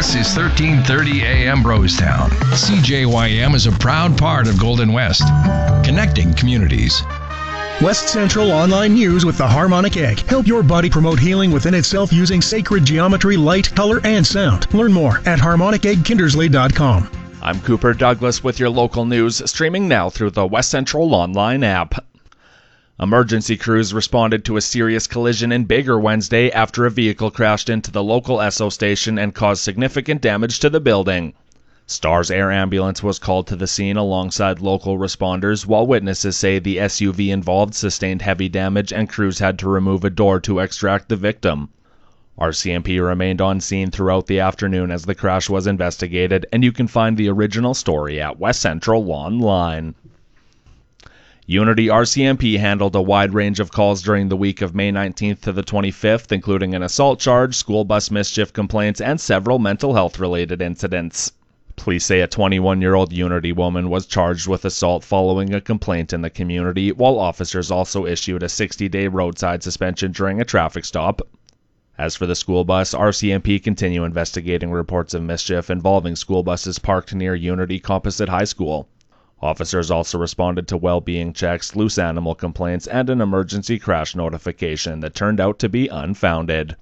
This is 1330 AM Brostown. CJYM is a proud part of Golden West, connecting communities. West Central Online News with the Harmonic Egg. Help your body promote healing within itself using sacred geometry, light, color, and sound. Learn more at harmoniceggkindersley.com. I'm Cooper Douglas with your local news, streaming now through the West Central Online app. Emergency crews responded to a serious collision in Biggar Wednesday after a vehicle crashed into the local Esso station and caused significant damage to the building. STARS Air Ambulance was called to the scene alongside local responders, while witnesses say the SUV involved sustained heavy damage and crews had to remove a door to extract the victim. RCMP remained on scene throughout the afternoon as the crash was investigated, and you can find the original story at West Central Online. Unity RCMP handled a wide range of calls during the week of May 19th to the 25th, including an assault charge, school bus mischief complaints, and several mental health-related incidents. Police say a 21-year-old Unity woman was charged with assault following a complaint in the community, while officers also issued a 60-day roadside suspension during a traffic stop. As for the school bus, RCMP continue investigating reports of mischief involving school buses parked near Unity Composite High School. Officers also responded to well-being checks, loose animal complaints, and an emergency crash notification that turned out to be unfounded.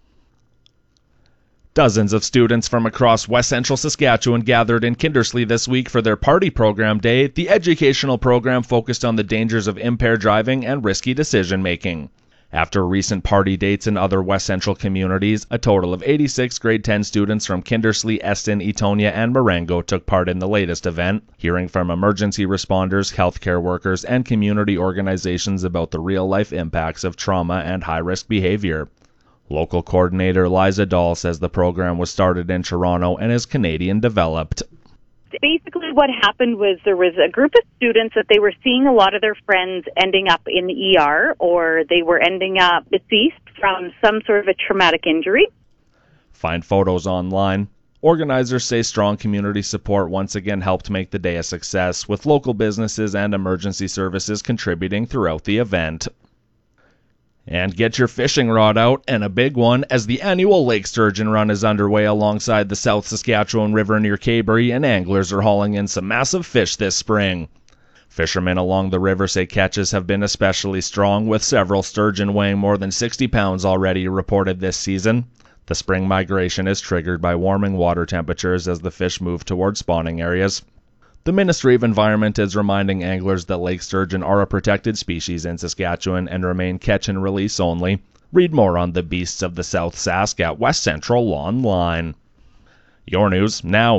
Dozens of students from across West Central Saskatchewan gathered in Kindersley this week for their Party Program Day. The educational program focused on the dangers of impaired driving and risky decision-making. After recent party dates in other West Central communities, a total of 86 grade 10 students from Kindersley, Eston, Etonia, and Marengo took part in the latest event, hearing from emergency responders, healthcare workers, and community organizations about the real-life impacts of trauma and high-risk behavior. Local coordinator Liza Dahl says the program was started in Toronto and is Canadian developed. Basically what happened was there was a group of students that they were seeing a lot of their friends ending up in the ER, or they were ending up deceased from some sort of a traumatic injury. Find photos online. Organizers say strong community support once again helped make the day a success, with local businesses and emergency services contributing throughout the event. And get your fishing rod out, and a big one, as the annual Lake Sturgeon Run is underway alongside the South Saskatchewan River near Cabory, and anglers are hauling in some massive fish this spring. Fishermen along the river say catches have been especially strong, with several sturgeon weighing more than 60 pounds already reported this season. The spring migration is triggered by warming water temperatures as the fish move towards spawning areas. The Ministry of Environment is reminding anglers that lake sturgeon are a protected species in Saskatchewan and remain catch and release only. Read more on the beasts of the South Sask at West Central Online. Your news now.